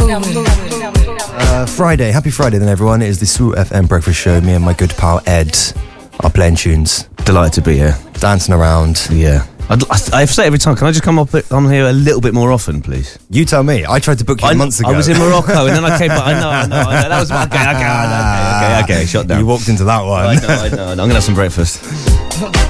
Friday, happy Friday then everyone. It is the Soo FM breakfast show. Me and my good pal Ed are playing tunes. Delighted to be here. Dancing around. Yeah. I have to say every time, can I just come up on here a little bit more often, please? You tell me. I tried to book you months ago. I was in Morocco and then I came back. I know. That was okay, shut down. You walked into that one. I know. I'm going to have some breakfast.